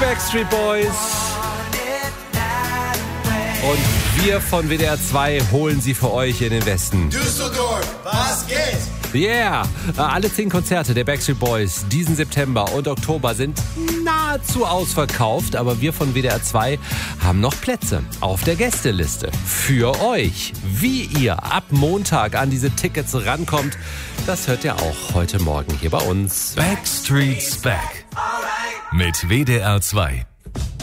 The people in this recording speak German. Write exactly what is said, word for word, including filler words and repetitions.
Backstreet Boys. Und wir von W D R zwei holen sie für euch in den Westen. Düsseldorf, was geht? Yeah! Alle zehn Konzerte der Backstreet Boys diesen September und Oktober sind nahezu ausverkauft, aber wir von W D R zwei haben noch Plätze auf der Gästeliste für euch. Wie ihr ab Montag an diese Tickets rankommt, das hört ihr auch heute Morgen hier bei uns. Backstreet's Back mit W D R zwei.